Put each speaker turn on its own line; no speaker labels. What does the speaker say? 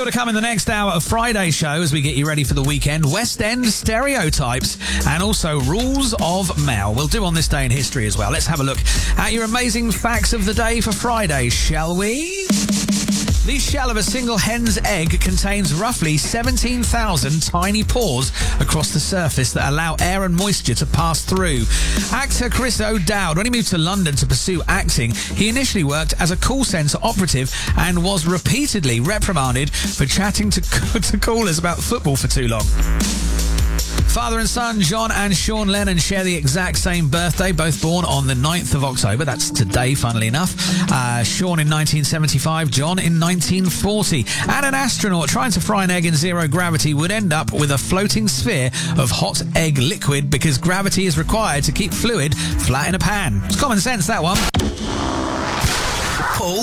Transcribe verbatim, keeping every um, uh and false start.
Sure to come in the next hour of Friday show as we get you ready for the weekend. West End stereotypes and also rules of Mel. We'll do on this day in history as well. Let's have a look at your amazing facts of the day for Friday, shall we? The shell of a single hen's egg contains roughly seventeen thousand tiny pores across the surface that allow air and moisture to pass through. Actor Chris O'Dowd, when he moved to London to pursue acting, he initially worked as a call centre operative and was repeatedly reprimanded for chatting to, to callers about football for too long. Father and son John and Sean Lennon share the exact same birthday, both born on the ninth of October. That's today, funnily enough. Uh, Sean in nineteen seventy-five, John in nineteen forty. And an astronaut trying to fry an egg in zero gravity would end up with a floating sphere of hot egg liquid because gravity is required to keep fluid flat in a pan. It's common sense, that one.